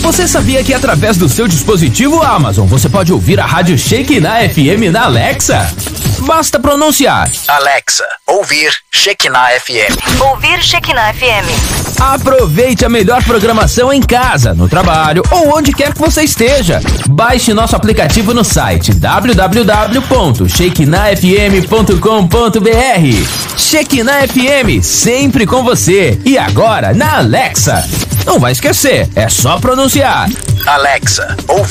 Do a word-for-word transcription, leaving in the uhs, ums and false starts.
Você sabia que através do seu dispositivo Amazon você pode ouvir a rádio Shekinah F M na Alexa? Basta pronunciar: Alexa, ouvir Shekinah F M. Ouvir Shekinah F M. Aproveite a melhor programação em casa, no trabalho ou onde quer que você esteja. Baixe nosso aplicativo no site w w w ponto shekinah f m ponto com ponto b r. Shekinah F M, sempre com você. E agora na Alexa. Não vai esquecer, é só pronunciar: Alexa, ouvir